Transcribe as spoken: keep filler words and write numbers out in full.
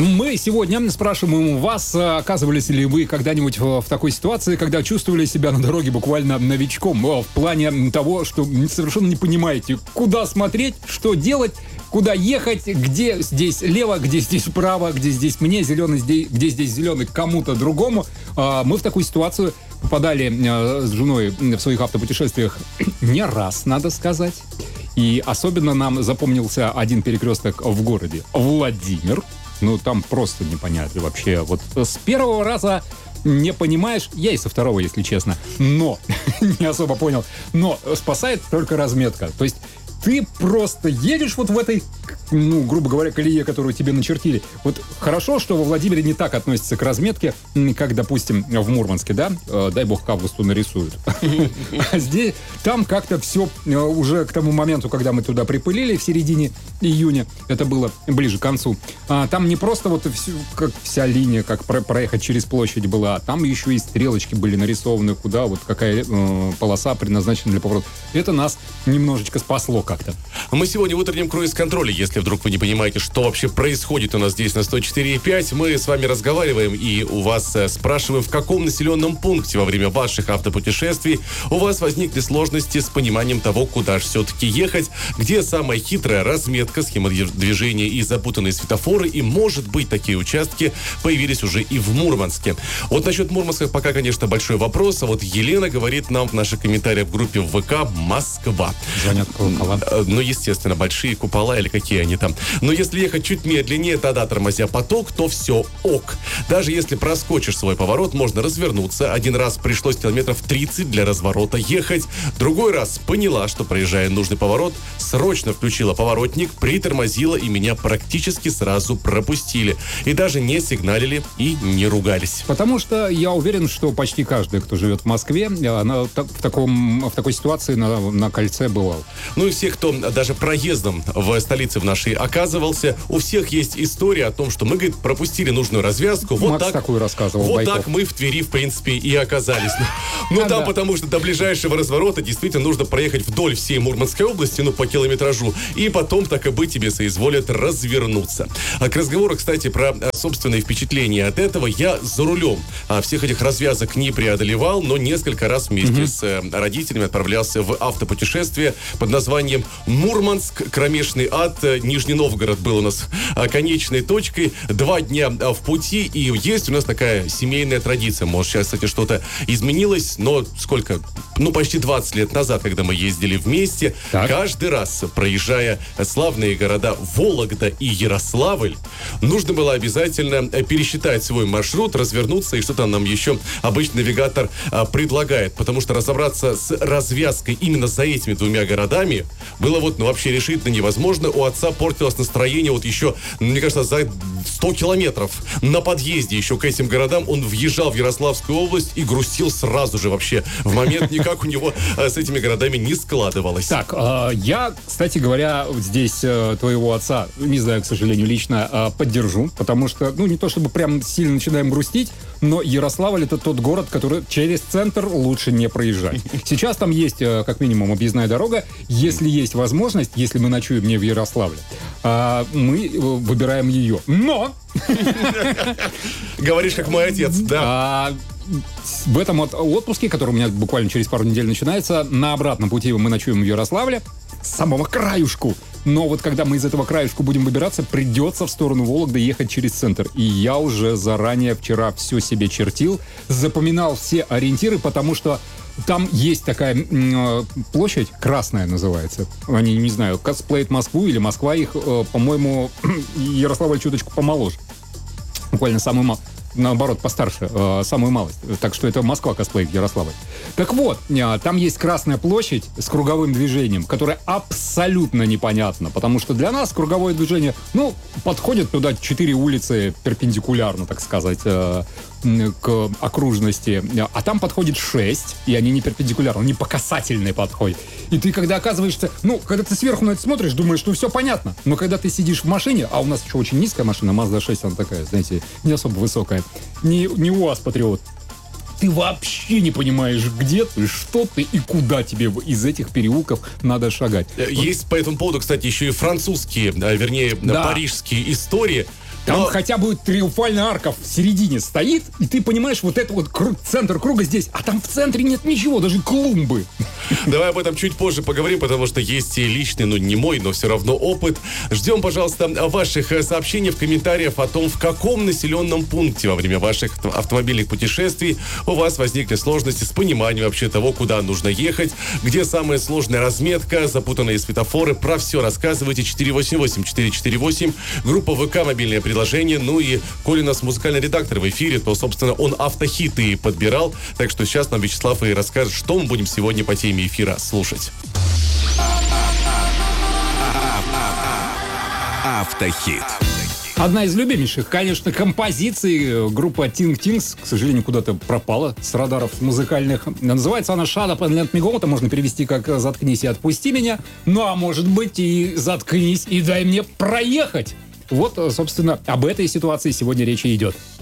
Мы сегодня спрашиваем у вас, оказывались ли вы когда-нибудь в такой ситуации, когда чувствовали себя на дороге буквально новичком, в плане того, что совершенно не понимаете, куда смотреть, что делать, куда ехать, где здесь лево, где здесь право, где здесь мне зеленый, где здесь зеленый кому-то другому. Мы в такую ситуацию попадали с женой в своих автопутешествиях не раз, надо сказать. И особенно нам запомнился один перекресток в городе Владимир. Ну, там просто непонятно вообще. Вот с первого раза не понимаешь, я и со второго, если честно, но не особо понял. Но спасает только разметка. То есть ты просто едешь вот в этой, ну, грубо говоря, колее, которую тебе начертили. Вот хорошо, что во Владимире не так относятся к разметке, как, допустим, в Мурманске, да? Дай бог, к августу нарисуют. А здесь, там как-то все уже к тому моменту, когда мы туда припылили, в середине июня, это было ближе к концу, там не просто вот как вся линия, как проехать через площадь была, там еще и стрелочки были нарисованы, куда вот какая полоса предназначена для поворота. Это нас немножечко спасло как-то. Мы сегодня в утреннем круиз-контроле, если вдруг вы не понимаете, что вообще происходит у нас здесь на сто четыре и пять, мы с вами разговариваем и у вас спрашиваем, в каком населенном пункте во время ваших автопутешествий у вас возникли сложности с пониманием того, куда же все-таки ехать, где самая хитрая разметка, схема движения и запутанные светофоры, и, может быть, такие участки появились уже и в Мурманске. Вот насчет Мурманска пока, конечно, большой вопрос, а вот Елена говорит нам в наших комментариях в группе в ВК «Москва». Звонят колокола. Ну, естественно, большие купола или какие они там. Но если ехать чуть медленнее, тогда, тормозя поток, то все ок. Даже если проскочишь свой поворот, можно развернуться. Один раз пришлось километров тридцать для разворота ехать. Другой раз поняла, что, проезжая нужный поворот, срочно включила поворотник, притормозила, и меня практически сразу пропустили. И даже не сигналили и не ругались. Потому что я уверен, что почти каждый, кто живет в Москве, она в, таком, в такой ситуации на, на кольце бывал. Ну и все, кто даже проездом в столице в нашей оказывался, у всех есть история о том, что мы, говорит, пропустили нужную развязку. Вот Макс так, такую рассказывал. Вот Байков. так мы в Твери, в принципе, и оказались. Ну да, потому что до ближайшего разворота действительно нужно проехать вдоль всей Мурманской области, ну по километражу, и потом, так и быть, тебе соизволят развернуться. А к разговору, кстати, про собственные впечатления от этого, я за рулем а, всех этих развязок не преодолевал, но несколько раз вместе mm-hmm. с э, родителями отправлялся в автопутешествие под названием Мурманск, кромешный ад, Нижний Новгород был у нас конечной точкой. Два дня в пути, и есть у нас такая семейная традиция. Может, сейчас, кстати, что-то изменилось, но сколько? Ну, почти двадцать лет назад, когда мы ездили вместе, так. Каждый раз, проезжая славные города Вологда и Ярославль, нужно было обязательно пересчитать свой маршрут, развернуться, и что-то нам еще обычный навигатор предлагает. Потому что разобраться с развязкой именно за этими двумя городами было вот, ну, вообще решительно невозможно. У отца портилось настроение вот еще, мне кажется, за сто километров на подъезде еще к этим городам. Он въезжал в Ярославскую область и грустил сразу же вообще. В момент никак у него с этими городами не складывалось. Так, э, я, кстати говоря, здесь э, твоего отца, не знаю, к сожалению, лично э, поддержу, потому что, ну, не то чтобы прям сильно начинаем грустить, но Ярославль — это тот город, который через центр лучше не проезжать. Сейчас там есть, э, как минимум, объездная дорога. Если есть возможность, если мы ночуем не в Ярославле, э, мы выбираем ее. Но! Говоришь, как мой отец, да. В этом вот отпуске, который у меня буквально через пару недель начинается, на обратном пути мы ночуем в Ярославле, с самого краюшку. Но вот когда мы из этого краюшку будем выбираться, придется в сторону Вологды ехать через центр. И я уже заранее вчера все себе чертил, запоминал все ориентиры, потому что там есть такая э, площадь, Красная называется. Они, не знаю, косплеят Москву или Москва их, э, по-моему, Ярославль чуточку помоложе. Буквально самую малость. Наоборот, постарше, э, самую малость. Так что это Москва косплеит Ярославль. Так вот, э, там есть Красная площадь с круговым движением, которое абсолютно непонятно, потому что для нас круговое движение, ну, подходит туда четыре улицы перпендикулярно, так сказать, э, к окружности, а там подходит шесть, и они не перпендикулярно, они по касательной подходят. И ты, когда оказываешься, ну, когда ты сверху на это смотришь, думаешь, что все понятно, но когда ты сидишь в машине, а у нас еще очень низкая машина, Мазда шесть, она такая, знаете, не особо высокая, не, не УАЗ Патриот, ты вообще не понимаешь, где ты, что ты и куда тебе из этих переулков надо шагать. Есть по этому поводу, кстати, еще и французские, вернее, да. парижские истории. Там Но... хотя бы триумфальная арка в середине стоит, и ты понимаешь, вот это вот кру- центр круга здесь, а там в центре нет ничего, даже клумбы. Давай об этом чуть позже поговорим, потому что есть и личный, ну не мой, но все равно опыт. Ждем, пожалуйста, ваших сообщений в комментариях о том, в каком населенном пункте во время ваших автомобильных путешествий у вас возникли сложности с пониманием вообще того, куда нужно ехать, где самая сложная разметка, запутанные светофоры. Про все рассказывайте. четыре восемь восемь четыре четыре восемь. Группа ВК, мобильное приложение. Ну и коль у нас музыкальный редактор в эфире, то, собственно, он автохиты подбирал. Так что сейчас нам Вячеслав и расскажет, что мы будем сегодня по теме эфира слушать. Автохит. Одна из любимейших, конечно, композиций группы Ting Tings, к сожалению, куда-то пропала с радаров музыкальных. Называется она «Shut up and let me go». Это можно перевести как «Заткнись и отпусти меня». Ну, а может быть и «Заткнись и дай мне проехать». Вот, собственно, об этой ситуации сегодня речь и идет.